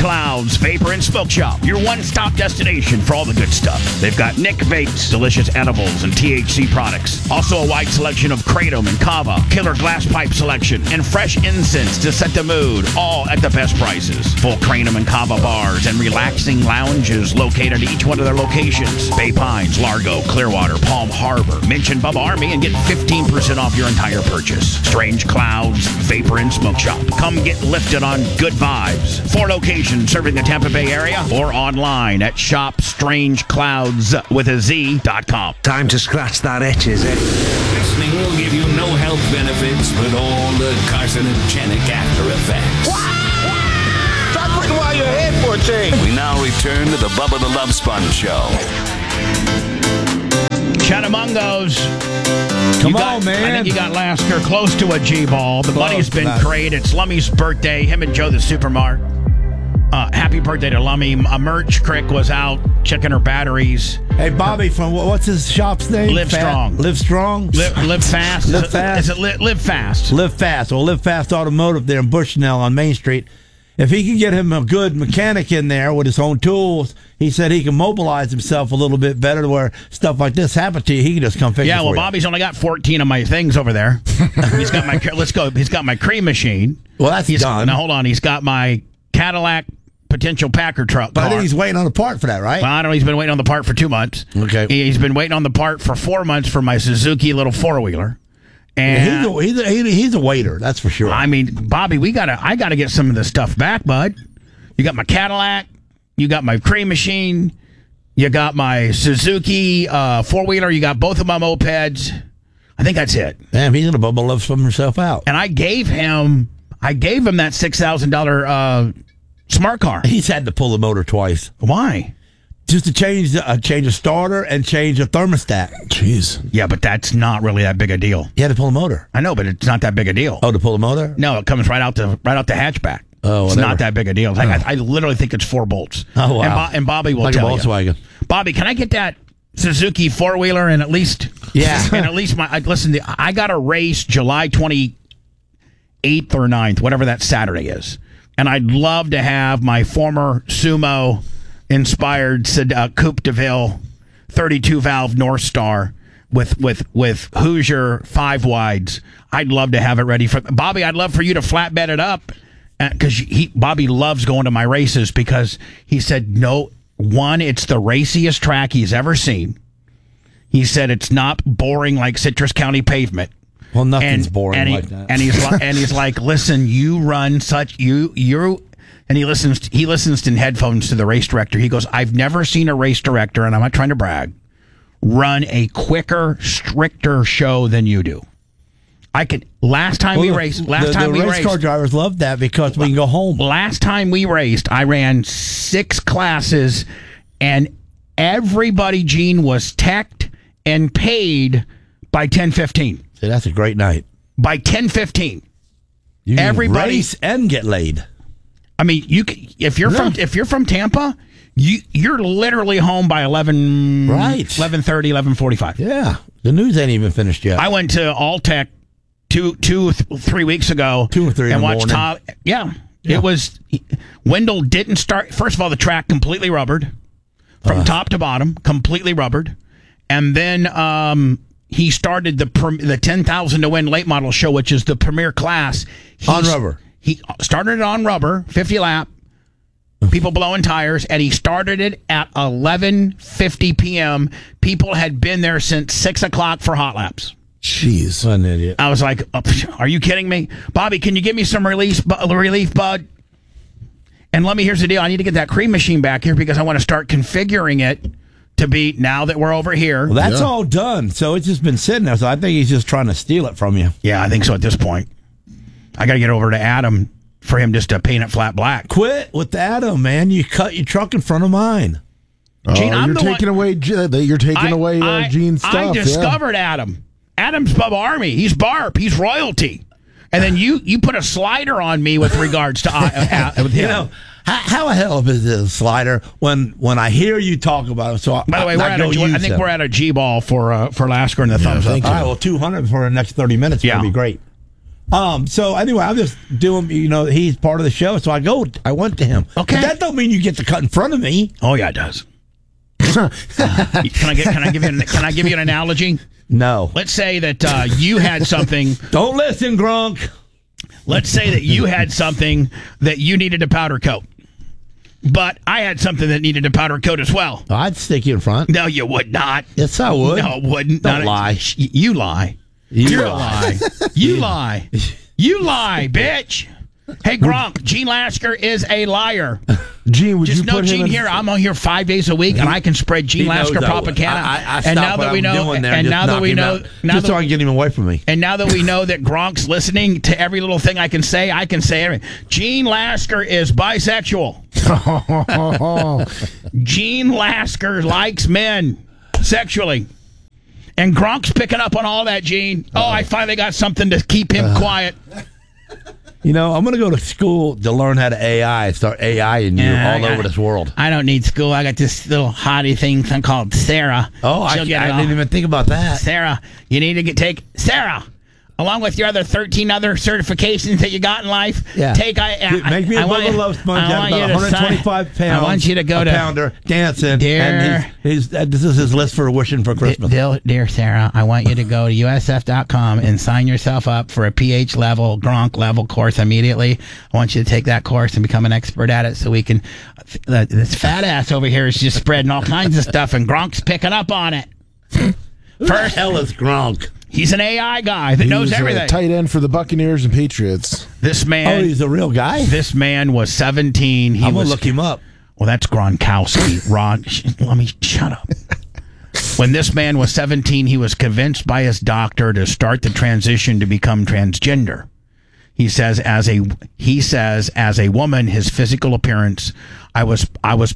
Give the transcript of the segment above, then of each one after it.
Clouds Vapor and Smoke Shop, your one-stop destination for all the good stuff. They've got Nick Vapes, delicious edibles and THC products. Also a wide selection of Kratom and Kava, killer glass pipe selection, and fresh incense to set the mood, all at the best prices. Full Kratom and Kava bars and relaxing lounges located at each one of their locations. Bay Pines, Largo, Clearwater, Palm Harbor. Mention Bubba Army and get 15% off your entire purchase. Strange Clouds Vapor and Smoke Shop. Come get lifted on good vibes. 4 locations serving the Tampa Bay area or online at shopstrangeclouds.com. Time to scratch that itch, is it? Listening will give you no health benefits, but all the carcinogenic after effects. Stop looking while you're ahead for a change. We now return to the Bubba the Love Sponge Show. Chattamungos. Come on, man. I think you got Lasker close to a G-ball. The money's been great. It's Lummy's birthday. Him and Joe the Supermart. Happy birthday to Lummy. Merch Crick was out checking her batteries. Hey, Bobby, from what's his shop's name? Live Strong. Live Strong? Live Fast. Live Fast? Is it Live Fast? Live Fast. Well, Live Fast Automotive there in Bushnell on Main Street. If he can get him a good mechanic in there with his own tools, he said he can mobilize himself a little bit better to where stuff like this happens to you. He can just come fix it for you. Bobby's only got 14 of my things over there. He's got my He's got my cream machine. Well, that's done. Now hold on. He's got my Cadillac potential Packer truck. But I think he's waiting on the part for that, right? Well, I don't know. He's been waiting on the part for 2 months. Okay. He's been waiting on the part for 4 months for my Suzuki little 4-wheeler. And he's a waiter, that's for sure. I mean, Bobby, I gotta get some of this stuff back, bud. You got my Cadillac, you got my cream machine, you got my Suzuki 4-wheeler, you got both of my mopeds. I think that's it. Damn, he's gonna bubble love some himself out. And I gave him that $6,000 smart car. He's had to pull the motor twice. Why? Just to change a starter and change a thermostat. Jeez. Yeah, but that's not really that big a deal. You had to pull the motor. I know, but it's not that big a deal. Oh, to pull the motor? No, it comes right out the hatchback. Oh, it's not that big a deal. I literally think it's 4 bolts. Oh, wow. And Bobby will like tell a Volkswagen. You. Bobby, can I get that Suzuki 4-wheeler and at least I got a race July 28th or 9th, whatever that Saturday is. And I'd love to have my former Sumo inspired Coupe de Ville 32 valve North Star with Hoosier 5 wides. I'd love to have it ready for Bobby. I'd love for you to flatbed it up because Bobby loves going to my races because he said it's the raciest track he's ever seen. He said it's not boring like Citrus County pavement. Well, nothing's boring like that. And he's like, listen, you run such you. And he listens in headphones to the race director. He goes, I've never seen a race director, and I'm not trying to brag, run a quicker, stricter show than you do. Race car drivers love that because we can go home. Last time we raced, I ran 6 classes, and everybody, Gene, was teched and paid by 10:15. See, that's a great night. By 10:15, everybody race and get laid. I mean, if you're from Tampa, you're literally home by 11, right? 11:30, 11:45. Yeah, the news ain't even finished yet. I went to Alltech 3 weeks ago. 2 or 3 and in the watched morning. It was Wendell didn't start. First of all, the track completely rubbered from top to bottom, completely rubbered, and then he started the 10,000 to win late model show, which is the premier class on rubber. He started it on rubber, 50 lap, people blowing tires, and he started it at 11:50 p.m. People had been there since 6 o'clock for hot laps. Jeez. What an idiot. I was like, are you kidding me? Bobby, can you give me some relief, bud? And here's the deal. I need to get that cream machine back here because I want to start configuring it to be, now that we're over here. Well, that's all done. So it's just been sitting there. So I think he's just trying to steal it from you. Yeah, I think so at this point. I got to get over to Adam for him just to paint it flat black. Quit with Adam, man. You cut your truck in front of mine. Gene, you're taking away Gene's stuff. I discovered Adam. Adam's Bubba Army. He's Barb. He's royalty. And then you put a slider on me with regards to with him. You know, how the hell is this a slider when I hear you talk about it? So by the way, I think we're at a G-ball for Lasker and the thumbs up. All right, well, 200 for the next 30 minutes would be great. So anyway, I'm just doing. He's part of the show, so I went to him. Okay. But that don't mean you get to cut in front of me. Oh yeah, it does. Can I give you an analogy? No. Let's say that you had something. Don't listen, Gronk. Let's say that you had something that you needed to powder coat, but I had something that needed to powder coat as well. I'd stick you in front. No, you would not. Yes, I would. No, it wouldn't. Don't lie. You lie. You're a lie. You lie. You lie, bitch. Hey, Gronk, Gene Lasker is a liar. Gene, would Just you know put him Gene in? here. I'm on here 5 days a week, and I can spread Gene Lasker propaganda. I and now that we know, and now that we know, just so I can get him away from me. and now that we know that Gronk's listening to every little thing I can say everything. Gene Lasker is bisexual. Gene Lasker likes men sexually. And Gronk's picking up on all that, Gene. Oh, I finally got something to keep him quiet. I'm going to go to school to learn how to AI and start AI-ing you all over this world. I don't need school. I got this little hottie thing called Sarah. Oh, I didn't even think about that. Sarah, you need to take Sarah. Along with your other 13 other certifications that you got in life, make me a Bubba Love Sponge out about 125 pounds. I want you to go a pounder dancing. Dear, and this is his list for wishing for Christmas. Dear Sarah, I want you to go to USF.com and sign yourself up for a PH level, Gronk level course immediately. I want you to take that course and become an expert at it so we can. This fat ass over here is just spreading all kinds of stuff, and Gronk's picking up on it. Who the hell is Gronk? He's an AI guy that knows everything. A tight end for the Buccaneers and Patriots. This man. Oh, he's a real guy? This man was 17. I'm going to look him up. Well, that's Gronkowski. Ron, let me shut up. When this man was 17, he was convinced by his doctor to start the transition to become transgender. He says, as a woman, his physical appearance, is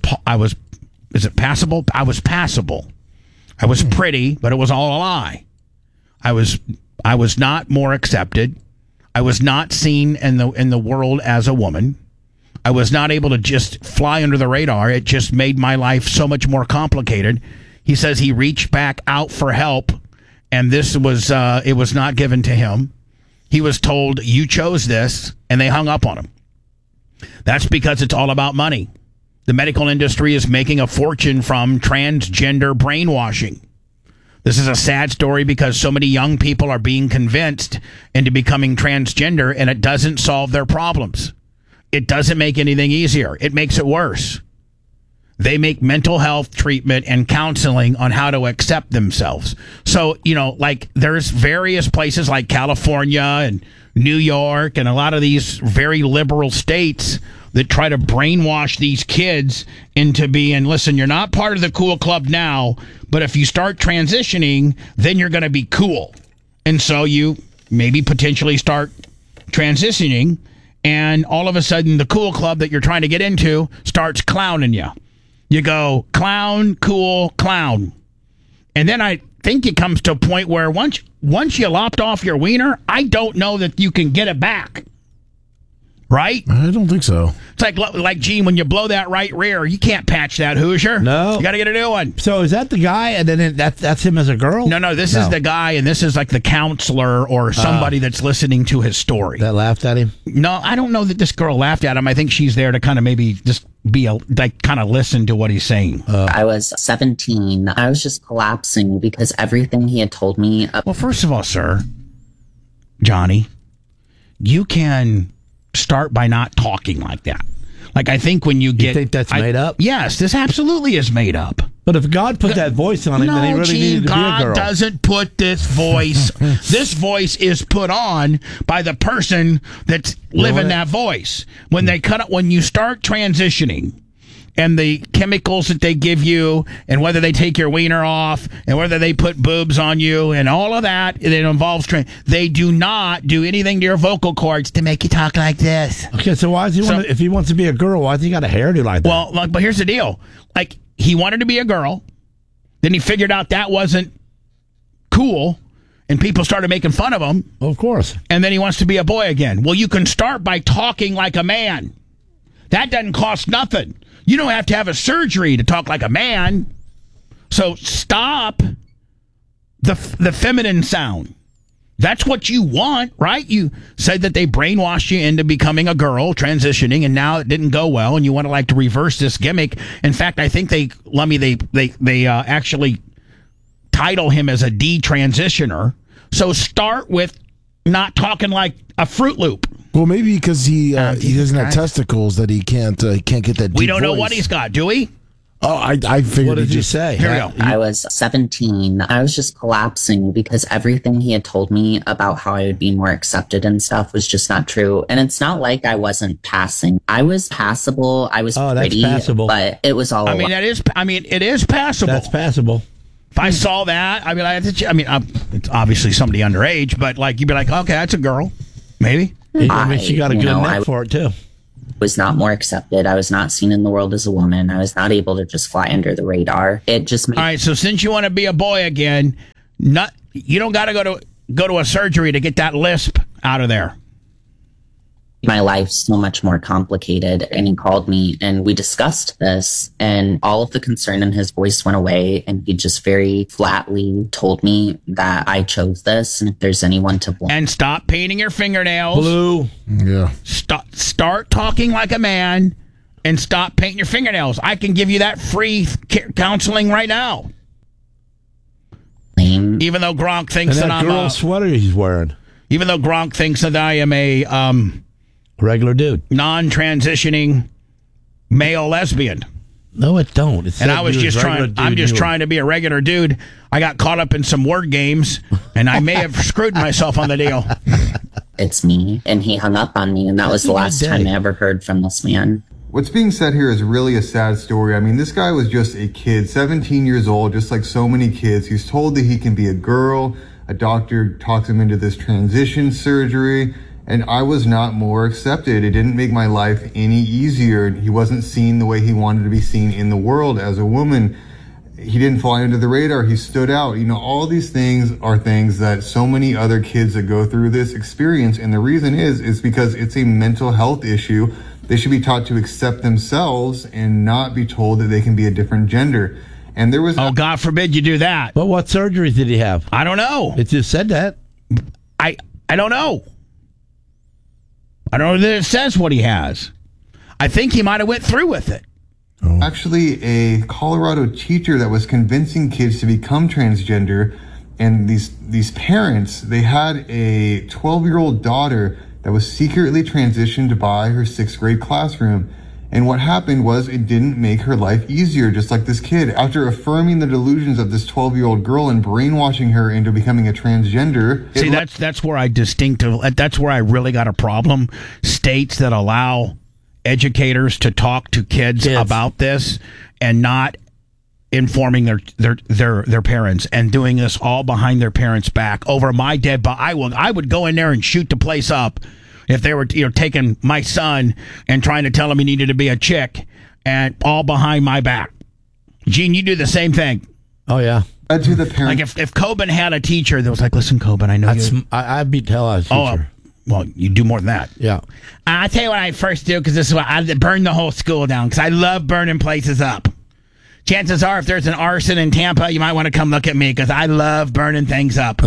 it passable? I was passable. I was pretty, but it was all a lie. I was not more accepted. I was not seen in the world as a woman. I was not able to just fly under the radar. It just made my life so much more complicated. He says he reached back out for help, and this was it was not given to him. He was told, you chose this, and they hung up on him. That's because it's all about money. The medical industry is making a fortune from transgender brainwashing. This is a sad story because so many young people are being convinced into becoming transgender, and it doesn't solve their problems. It doesn't make anything easier. It makes it worse. They make mental health treatment and counseling on how to accept themselves. So, there's various places like California and New York and a lot of these very liberal states that try to brainwash these kids into being, listen, you're not part of the cool club now, but if you start transitioning, then you're going to be cool. And so you maybe potentially start transitioning, and all of a sudden the cool club that you're trying to get into starts clowning you. You go, clown, cool, clown. And then I think it comes to a point where once you lopped off your wiener, I don't know that you can get it back. Right? I don't think so. It's like Gene, when you blow that right rear, you can't patch that Hoosier. No. You got to get a new one. So is that the guy, and then that's him as a girl? No, this is the guy, and this is like the counselor or somebody that's listening to his story. That laughed at him? No, I don't know that this girl laughed at him. I think she's there to kind of maybe just kind of listen to what he's saying. I was 17. I was just collapsing because everything he had told me. Well, first of all, sir, Johnny, you can start by not talking like that. Like, I think when you get... You think that's made up? Yes, this absolutely is made up. But if God put that voice on him, then he really needed to be a girl. God doesn't put this voice. This voice is put on by the person that's living that voice. When you start transitioning, and the chemicals that they give you, and whether they take your wiener off, and whether they put boobs on you, and all of that, it involves they do not do anything to your vocal cords to make you talk like this. Okay, so why does he if he wants to be a girl, why does he got a hairdo like that? Well, but here's the deal. Like, he wanted to be a girl, then he figured out that wasn't cool, and people started making fun of him. Of course. And then he wants to be a boy again. Well, you can start by talking like a man. That doesn't cost nothing. You don't have to have a surgery to talk like a man. So stop the feminine sound. That's what you want, right? You said that they brainwashed you into becoming a girl, transitioning, and now it didn't go well, and you want to like to reverse this gimmick. In fact, I think they actually title him as a detransitioner. So start with not talking like a Fruit Loop. Well, maybe because he doesn't have testicles that he can't get that. We don't know voice. what he's got, do we? Oh, I figured. What did you say? Here we go. I was 17. I was just collapsing because everything he had told me about how I would be more accepted and stuff was just not true. And it's not like I wasn't passing. I was passable. I was pretty, passable. but it was all. It is passable. That's passable. If I saw that, it's obviously somebody underage, but like you'd be like, okay, that's a girl, maybe. I mean, she got a good neck for it too. Was not more accepted. I was not seen in the world as a woman. I was not able to just fly under the radar. It just made All right, so since you want to be a boy again, you don't got to go to a surgery to get that lisp out of there. my life so much more complicated. And he called me and we discussed this, and all of the concern in his voice went away. And he just very flatly told me that I chose this, and if there's anyone to blame. And stop painting your fingernails. Blue. Yeah. Start talking like a man and stop painting your fingernails. I can give you that free counseling right now. Even though Gronk thinks And that that I'm girl sweater he's wearing. Even though Gronk thinks that I am a regular dude, non-transitioning male lesbian. No, it don't. And I was just trying. I'm just trying to be a regular dude. I got caught up in some word games, and I may have screwed myself on the deal. It's me, and he hung up on me, and that was the last time I ever heard from this man. What's being said here is really a sad story. I mean, this guy was just a kid, 17 years old, just like so many kids. He's told that he can be a girl. A doctor talks him into this transition surgery, and I was not more accepted. It didn't make my life any easier. He wasn't seen the way he wanted to be seen in the world as a woman. He didn't fly under the radar. He stood out. You know, all these things are things that so many other kids that go through this experience. And the reason is because it's a mental health issue. They should be taught to accept themselves and not be told that they can be a different gender. And there was... Oh, God forbid you do that. But what surgeries did he have? I don't know. It just said that. I don't know. I don't know that it says what he has. I think he might have went through with it. Oh. Actually, a Colorado teacher that was convincing kids to become transgender, and these parents, they had a 12-year-old daughter that was secretly transitioned by her 6th grade classroom. And what happened was it didn't make her life easier, just like this kid. After affirming the delusions of this 12-year-old girl and brainwashing her into becoming a transgender. See, that's where that's where I really got a problem. States that allow educators to talk to kids about this and not informing their parents and doing this all behind their parents' back over my dead body. I would go in there and shoot the place up if they were taking my son and trying to tell him he needed to be a chick, and all behind my back. Gene, you do the same thing. Oh yeah. To the parents. Like if Coben had a teacher that was like, "Listen, Coben, I know I'd beat hell out of teacher." Well, you do more than that. Yeah. I'll tell you what I first do, because this is what I burn the whole school down, because I love burning places up. Chances are, if there's an arson in Tampa, you might want to come look at me, because I love burning things up.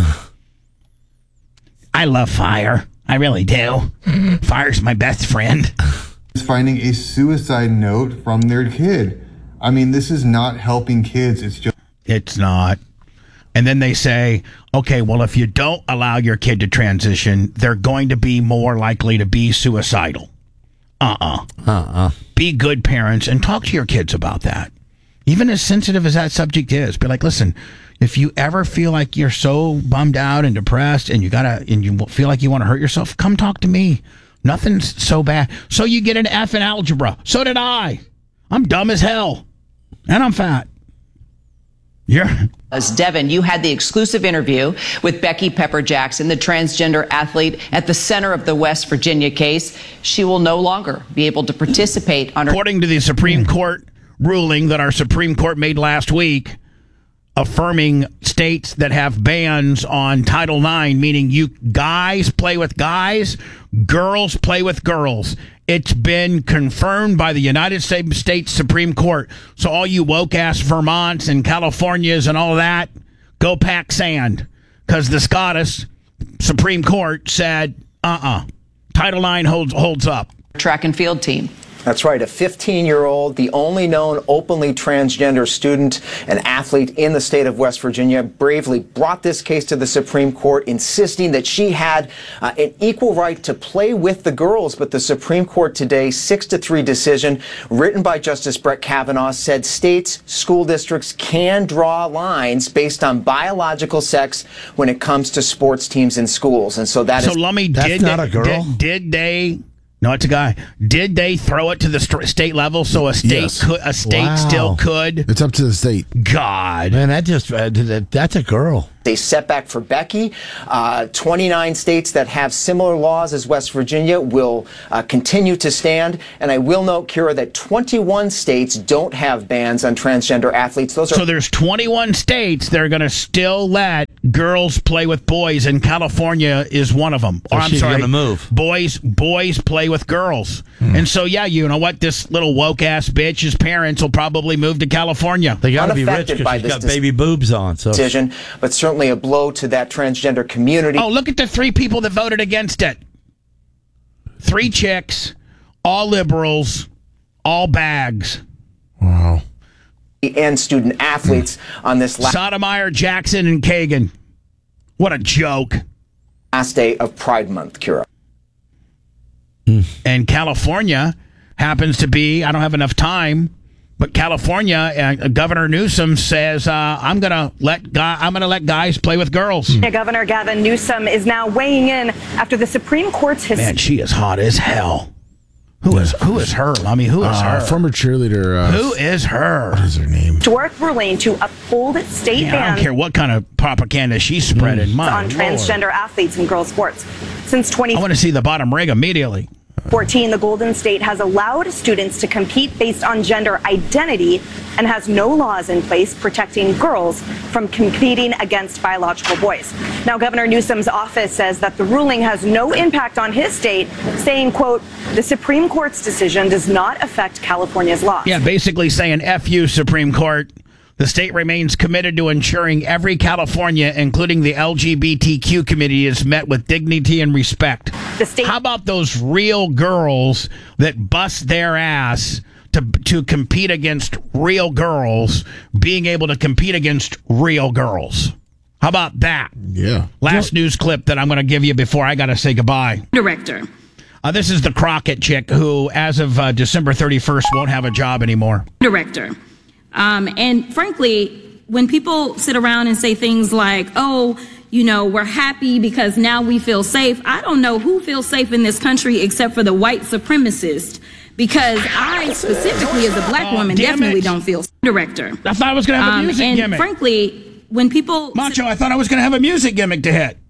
I love fire. I really do. Fire's my best friend. Finding a suicide note from their kid. I mean, this is not helping kids. It's not. And then they say, okay, well, if you don't allow your kid to transition, they're going to be more likely to be suicidal. Be good parents and talk to your kids about that. Even as sensitive as that subject is, be like, listen, if you ever feel like you're so bummed out and depressed and you feel like you want to hurt yourself, come talk to me. Nothing's so bad. So you get an F in algebra. So did I. I'm dumb as hell. And I'm fat. As Devin, you had the exclusive interview with Becky Pepper Jackson, the transgender athlete at the center of the West Virginia case. She will no longer be able to participate on her... According to the Supreme Court ruling that our Supreme Court made last week, affirming states that have bans on Title IX, meaning you guys play with guys, girls play with girls. It's been confirmed by the United States Supreme Court. So all you woke-ass Vermonts and Californias and all that, go pack sand. Because the SCOTUS, Supreme Court said, Title IX holds up. Track and field team. That's right, a 15-year-old, the only known openly transgender student and athlete in the state of West Virginia, bravely brought this case to the Supreme Court, insisting that she had an equal right to play with the girls. But the Supreme Court today, 6-3 decision written by Justice Brett Kavanaugh, said states, school districts can draw lines based on biological sex when it comes to sports teams in schools. And so that's not a girl. Did they? No, it's a guy. Did they throw it to the state level so a state still could? It's up to the state. God, man, that's a girl. A setback for Becky. 29 states that have similar laws as West Virginia will continue to stand. And I will note, Kira, that 21 states don't have bans on transgender athletes. So there's 21 states that are going to still let girls play with boys, and California is one of them. So she's going to move. Boys play with girls. And so, yeah, you know what? This little woke-ass bitch's parents will probably move to California. They got to be rich because she's got baby boobs on. So. Decision, but certainly a blow to that transgender community. Oh, look at the 3 people that voted against it. 3 chicks, all liberals, all bags. Wow. And student athletes on this Sotomayor, Jackson, and Kagan. What a joke. Last day of Pride Month, Kira. And California happens to be, I don't have enough time, but California, Governor Newsom says, I'm gonna let guys play with girls. Governor Gavin Newsom is now weighing in after the Supreme Court's Man, she is hot as hell. Who is her? I mean, who is her? Former cheerleader. Who is her? What is her name? historic ruling to uphold state I bans. don't care what kind of propaganda she's spreading. On transgender athletes in girls' sports. Since I want to see the bottom rig immediately. 2014, the Golden State has allowed students to compete based on gender identity and has no laws in place protecting girls from competing against biological boys. Now, Governor Newsom's office says that the ruling has no impact on his state, saying, quote, the Supreme Court's decision does not affect California's laws. Yeah, basically saying, F you, Supreme Court. The state remains committed to ensuring every California, including the LGBTQ community, is met with dignity and respect. How about those real girls that bust their ass to compete against real girls, being able to compete against real girls? How about that? Yeah. Last news clip that I'm going to give you before I got to say goodbye. Director. This is the Crockett chick who, as of December 31st, won't have a job anymore. Director. And frankly, when people sit around and say things like, oh, you know, we're happy because now we feel safe. I don't know who feels safe in this country except for the white supremacist, because I specifically as a black woman definitely don't feel safe. Director. I thought I was going to have a music gimmick. Frankly, when people... Macho, I thought I was going to have a music gimmick to hit.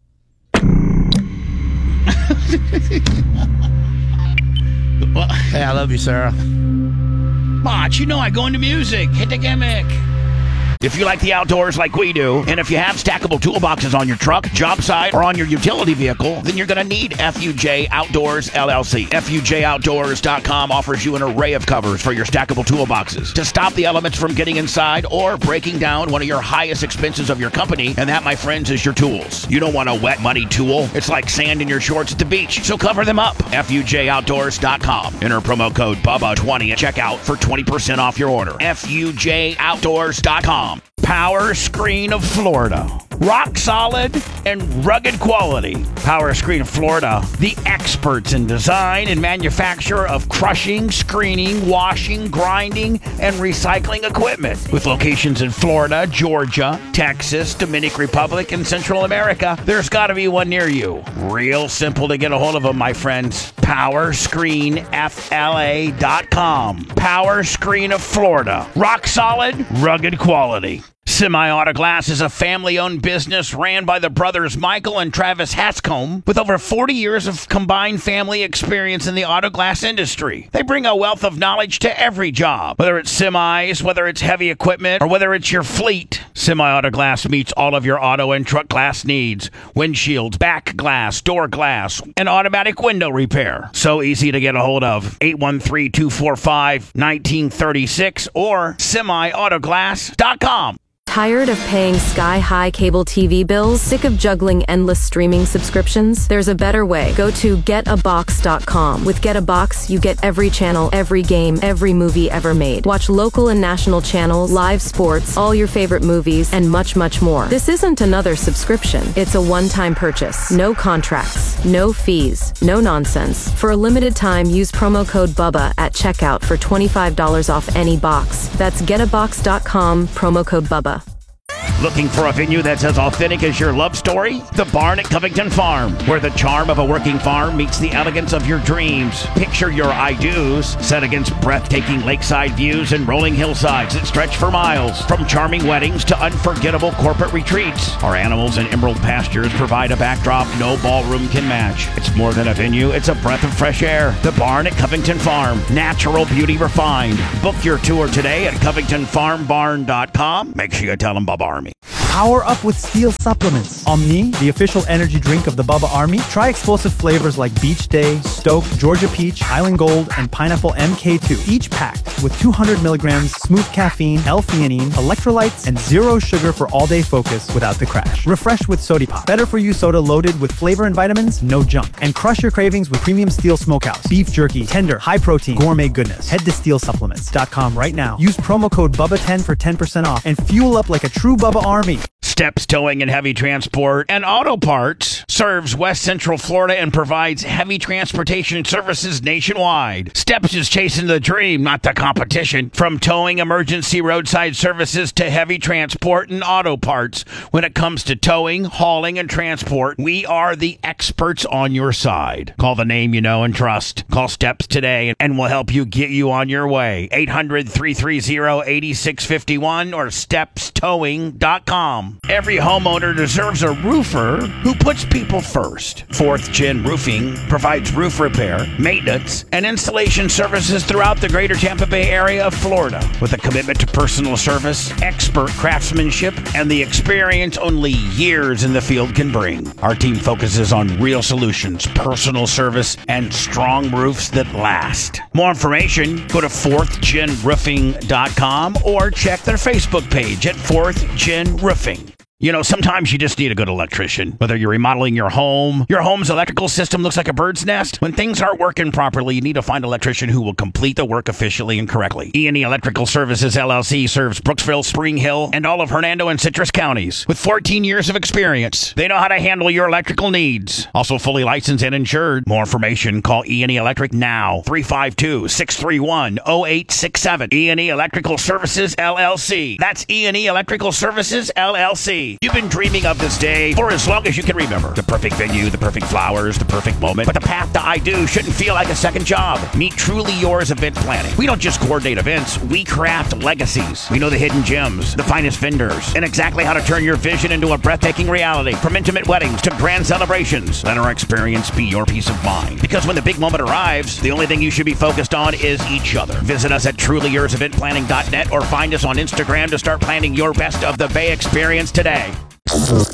Hey, I love you, Sarah. Mach, you know I go into music. Hit the gimmick. If you like the outdoors like we do, and if you have stackable toolboxes on your truck, job site, or on your utility vehicle, then you're going to need FUJ Outdoors LLC. FUJOutdoors.com offers you an array of covers for your stackable toolboxes to stop the elements from getting inside or breaking down one of your highest expenses of your company, and that, my friends, is your tools. You don't want a wet, muddy tool. It's like sand in your shorts at the beach, so cover them up. FUJOutdoors.com. Enter promo code BUBBA20 at checkout for 20% off your order. FUJOutdoors.com. Power Screen of Florida. Rock solid and rugged quality. Power Screen of Florida, the experts in design and manufacture of crushing, screening, washing, grinding, and recycling equipment. With locations in Florida, Georgia, Texas, Dominican Republic, and Central America, there's got to be one near you. Real simple to get a hold of them, my friends. PowerscreenFLA.com. Power Screen of Florida. Rock solid, rugged quality. Semi-Auto Glass is a family-owned business ran by the brothers Michael and Travis Hatscombe with over 40 years of combined family experience in the auto glass industry. They bring a wealth of knowledge to every job, whether it's semis, whether it's heavy equipment, or whether it's your fleet. Semi-Auto Glass meets all of your auto and truck glass needs. Windshields, back glass, door glass, and automatic window repair. So easy to get a hold of. 813-245-1936 or semiautoglass.com. Tired of paying sky-high cable TV bills? Sick of juggling endless streaming subscriptions? There's a better way. Go to getabox.com. With GetAbox, you get every channel, every game, every movie ever made. Watch local and national channels, live sports, all your favorite movies, and much, much more. This isn't another subscription. It's a one-time purchase. No contracts, no fees, no nonsense. For a limited time, use promo code BUBBA at checkout for $25 off any box. That's getabox.com, promo code BUBBA. Looking for a venue that's as authentic as your love story? The Barn at Covington Farm, where the charm of a working farm meets the elegance of your dreams. Picture your I-dos set against breathtaking lakeside views and rolling hillsides that stretch for miles. From charming weddings to unforgettable corporate retreats, our animals and emerald pastures provide a backdrop no ballroom can match. It's more than a venue, it's a breath of fresh air. The Barn at Covington Farm, natural beauty refined. Book your tour today at CovingtonFarmBarn.com. Make sure you tell them Bubba Army. Power up with Steel supplements. Omni, the official energy drink of the Bubba Army. Try explosive flavors like Beach Day, Stoke, Georgia Peach, Island Gold, and Pineapple MK2. Each packed with 200 milligrams smooth caffeine, L-theanine, electrolytes, and zero sugar for all-day focus without the crash. Refreshed with Sody Pop. Better for you soda loaded with flavor and vitamins, no junk. And crush your cravings with premium Steel Smokehouse. Beef jerky, tender, high protein, gourmet goodness. Head to SteelSupplements.com right now. Use promo code BUBBA10 for 10% off and fuel up like a true Bubba Army. Steps Towing and Heavy Transport and Auto Parts serves West Central Florida and provides heavy transportation services nationwide. Steps is chasing the dream, not the competition. From towing, emergency roadside services to heavy transport and auto parts. When it comes to towing, hauling, and transport, we are the experts on your side. Call the name you know and trust. Call Steps today and we'll help you get you on your way. 800-330-8651 or StepsTowing.com. Every homeowner deserves a roofer who puts people first. 4th Gen Roofing provides roof repair, maintenance, and installation services throughout the greater Tampa Bay area of Florida. With a commitment to personal service, expert craftsmanship, and the experience only years in the field can bring. Our team focuses on real solutions, personal service, and strong roofs that last. More information, go to 4thGenRoofing.com or check their Facebook page at 4th Gen Roofing. You know, sometimes you just need a good electrician. Whether you're remodeling your home's electrical system looks like a bird's nest. When things aren't working properly, you need to find an electrician who will complete the work efficiently and correctly. E&E Electrical Services, LLC serves Brooksville, Spring Hill, and all of Hernando and Citrus counties. With 14 years of experience, they know how to handle your electrical needs. Also fully licensed and insured. More information, call E&E Electric now. 352-631-0867. E&E Electrical Services, LLC. That's E&E Electrical Services, LLC. You've been dreaming of this day for as long as you can remember. The perfect venue, the perfect flowers, the perfect moment. But the path to I Do shouldn't feel like a second job. Meet Truly Yours Event Planning. We don't just coordinate events, we craft legacies. We know the hidden gems, the finest vendors, and exactly how to turn your vision into a breathtaking reality. From intimate weddings to grand celebrations, let our experience be your peace of mind. Because when the big moment arrives, the only thing you should be focused on is each other. Visit us at TrulyYoursEventPlanning.net or find us on Instagram to start planning your best of the Bay experience today.